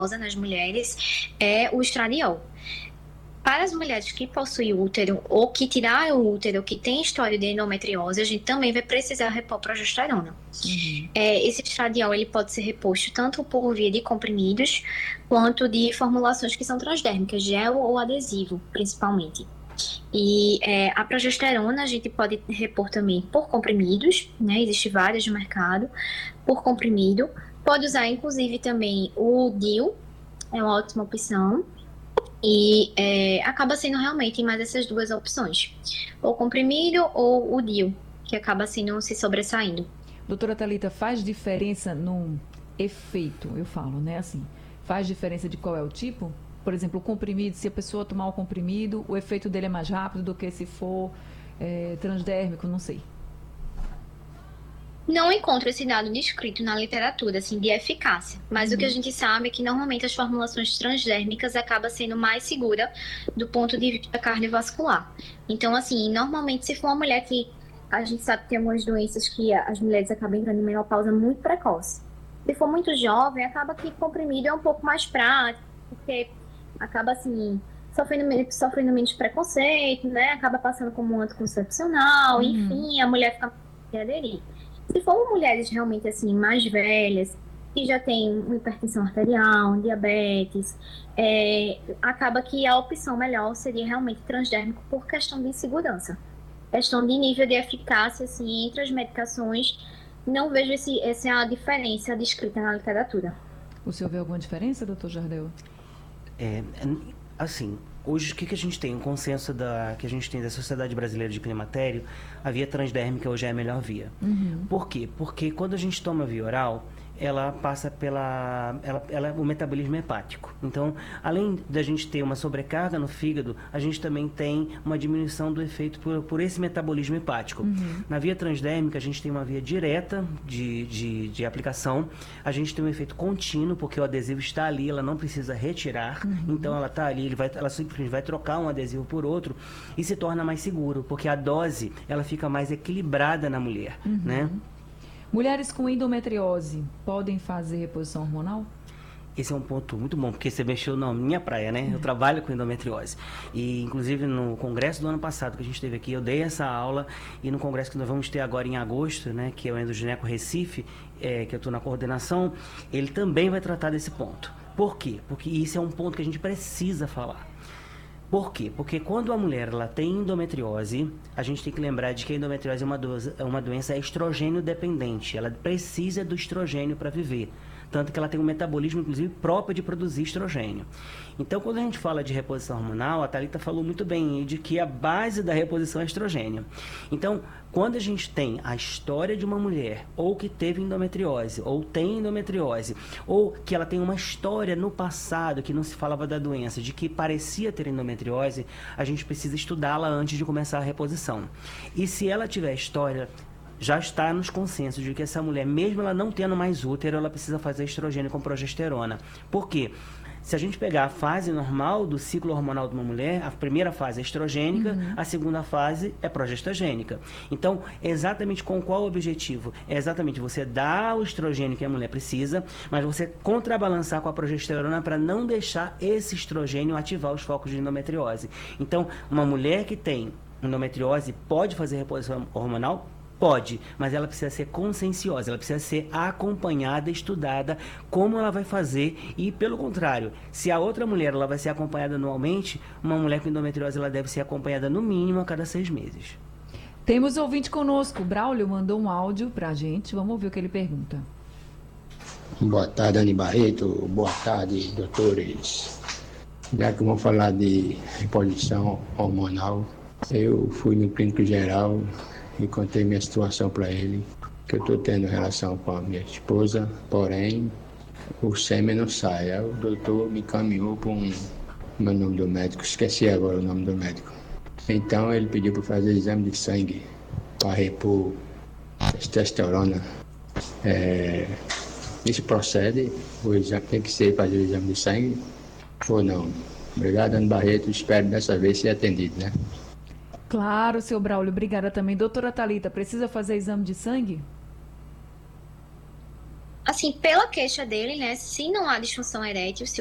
nas mulheres é o estradiol. Para as mulheres que possuem útero ou que tiraram o útero, que tem história de endometriose, a gente também vai precisar repor progesterona. Esse estradiol ele pode ser reposto tanto por via de comprimidos, quanto de formulações que são transdérmicas, gel ou adesivo, principalmente. E a progesterona a gente pode repor também por comprimidos, né? Existem várias no mercado, por comprimido. Pode usar, inclusive, também o DIU, é uma ótima opção. E acaba sendo realmente mais essas duas opções. Ou comprimido ou o DIU, que acaba sendo se sobressaindo. Doutora Thalita, faz diferença no efeito, eu falo, né? Assim, faz diferença de qual é o tipo? Por exemplo, o comprimido, se a pessoa tomar o comprimido, o efeito dele é mais rápido do que se for transdérmico, não sei. Não encontro esse dado descrito na literatura, assim, de eficácia. Mas o que a gente sabe é que normalmente as formulações transdérmicas acabam sendo mais segura do ponto de vista cardiovascular. Então, assim, normalmente se for uma mulher que a gente sabe que tem algumas doenças que as mulheres acabam entrando em menopausa muito precoce. Se for muito jovem, acaba que comprimido é um pouco mais prático, porque acaba, assim, sofrendo menos preconceito, né? Acaba passando como um anticoncepcional, enfim, a mulher fica mais aderir. Se for mulheres realmente assim, mais velhas, que já têm uma hipertensão arterial, um diabetes, acaba que a opção melhor seria realmente transdérmico por questão de segurança. Questão de nível de eficácia, assim, entre as medicações, não vejo essa diferença descrita na literatura. O senhor vê alguma diferença, doutor Jardel? Assim, hoje o que a gente tem? Um consenso que a gente tem da Sociedade Brasileira de Climatério, a via transdérmica hoje é a melhor via. Por quê? Porque quando a gente toma via oral, ela passa o metabolismo hepático. Então, além da gente ter uma sobrecarga no fígado, a gente também tem uma diminuição do efeito por esse metabolismo hepático. Na via transdérmica, a gente tem uma via direta de aplicação, a gente tem um efeito contínuo, porque o adesivo está ali, ela não precisa retirar, então ela está ali, ela simplesmente vai trocar um adesivo por outro e se torna mais seguro, porque a dose ela fica mais equilibrada na mulher, né? Mulheres com endometriose podem fazer reposição hormonal? Esse é um ponto muito bom, porque você mexeu na minha praia, né? Eu trabalho com endometriose. E, inclusive, no congresso do ano passado que a gente teve aqui, eu dei essa aula. E no congresso que nós vamos ter agora em agosto, né? Que é o Endogineco Recife, que eu estou na coordenação, ele também vai tratar desse ponto. Por quê? Porque isso é um ponto que a gente precisa falar. Por quê? Porque quando a mulher ela tem endometriose, a gente tem que lembrar de que a endometriose é uma doença estrogênio dependente. Ela precisa do estrogênio para viver. Tanto que ela tem um metabolismo, inclusive, próprio de produzir estrogênio. Então, quando a gente fala de reposição hormonal, a Thalita falou muito bem de que a base da reposição é estrogênio. Então, quando a gente tem a história de uma mulher, ou que teve endometriose, ou tem endometriose, ou que ela tem uma história no passado que não se falava da doença, de que parecia ter endometriose, a gente precisa estudá-la antes de começar a reposição. E se ela tiver história, já está nos consensos de que essa mulher, mesmo ela não tendo mais útero, ela precisa fazer estrogênio com progesterona. Por quê? Se a gente pegar a fase normal do ciclo hormonal de uma mulher, a primeira fase é estrogênica, a segunda fase é progestagênica. Então, exatamente com qual objetivo? É exatamente você dar o estrogênio que a mulher precisa, mas você contrabalançar com a progesterona para não deixar esse estrogênio ativar os focos de endometriose. Então, uma mulher que tem endometriose pode fazer reposição hormonal? Pode, mas ela precisa ser conscienciosa, ela precisa ser acompanhada, estudada, como ela vai fazer e, pelo contrário, se a outra mulher ela vai ser acompanhada anualmente, uma mulher com endometriose ela deve ser acompanhada no mínimo a cada 6 meses. Temos ouvinte conosco, Braulio mandou um áudio pra gente, vamos ouvir o que ele pergunta. Boa tarde, Dani Barreto, boa tarde, doutores. Já que vamos falar de reposição hormonal, eu fui no clínico geral e contei minha situação para ele, que eu estou tendo relação com a minha esposa, porém o sêmen não sai. Aí o doutor me encaminhou para meu nome do médico, esqueci agora o nome do médico. Então ele pediu para fazer exame de sangue para repor testosterona. Isso procede? O exame tem que ser fazer o exame de sangue ou não? Obrigado, Ana Barreto, espero dessa vez ser atendido, né? Claro, seu Braulio, obrigada também. Doutora Thalita, precisa fazer exame de sangue? Assim, pela queixa dele, né, se não há disfunção erétil, se